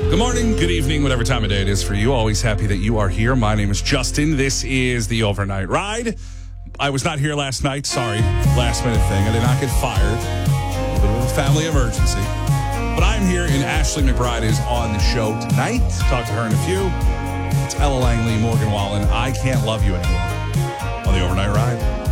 Good morning, good evening, whatever time of day it is for you. Always happy that you are here. My name is Justin. This is the Overnight Ride. I was not here last night. Sorry, last minute thing. I did not get fired. A bit of a family emergency. But I'm here, and Ashley McBride is on the show tonight. Talk to her in a few. It's Ella Langley, Morgan Wallen. I Can't Love You Anymore on the Overnight Ride.